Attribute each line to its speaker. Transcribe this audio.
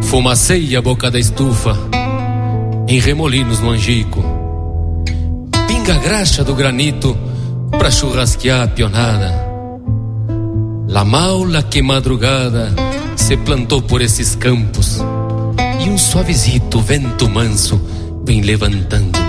Speaker 1: Fumacei a boca da estufa em remolinos no angico. Pinga a graxa do granito pra churrasquear a pionada. La maula que madrugada se plantou por esses campos, e um suavezito vento manso vem levantando